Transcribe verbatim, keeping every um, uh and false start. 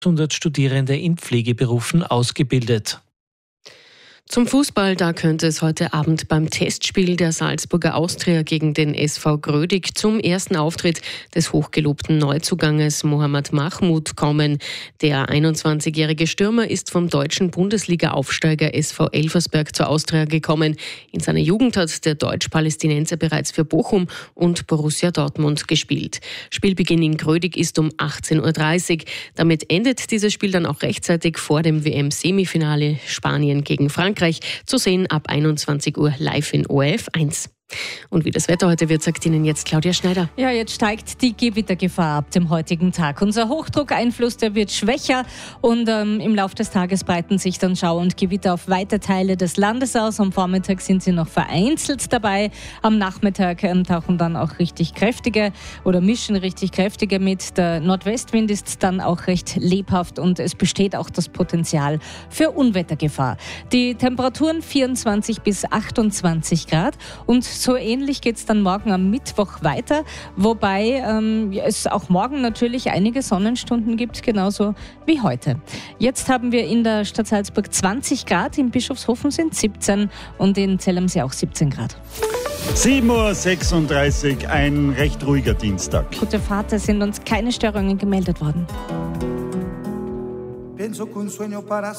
hundert Studierende in Pflegeberufen ausgebildet. Zum Fußball, da könnte es heute Abend beim Testspiel der Salzburger Austria gegen den S V Grödig zum ersten Auftritt des hochgelobten Neuzuganges Mohamed Mahmoud kommen. Der einundzwanzigjährige Stürmer ist vom deutschen Bundesliga-Aufsteiger S V Elversberg zur Austria gekommen. In seiner Jugend hat der Deutsch-Palästinenser bereits für Bochum und Borussia Dortmund gespielt. Spielbeginn in Grödig ist um achtzehn Uhr dreißig. Damit endet dieses Spiel dann auch rechtzeitig vor dem W M-Semifinale Spanien gegen Frankreich. Zu sehen ab einundzwanzig Uhr live in O R F eins. Und wie das Wetter heute wird, sagt Ihnen jetzt Claudia Schneider. Ja, jetzt steigt die Gewittergefahr ab dem heutigen Tag. Unser Hochdruckeinfluss, der wird schwächer und ähm, im Laufe des Tages breiten sich dann Schauer und Gewitter auf weite Teile des Landes aus. Am Vormittag sind sie noch vereinzelt dabei. Am Nachmittag ähm, tauchen dann auch richtig kräftige oder mischen richtig kräftige mit. Der Nordwestwind ist dann auch recht lebhaft und es besteht auch das Potenzial für Unwettergefahr. Die Temperaturen vierundzwanzig bis achtundzwanzig Grad und so ähnlich geht es dann morgen am Mittwoch weiter, wobei ähm, es auch morgen natürlich einige Sonnenstunden gibt, genauso wie heute. Jetzt haben wir in der Stadt Salzburg zwanzig Grad, in Bischofshofen sind siebzehn und in Zellensee auch siebzehn Grad. sieben Uhr sechsunddreißig, ein recht ruhiger Dienstag. Gute Fahrt, es sind uns keine Störungen gemeldet worden.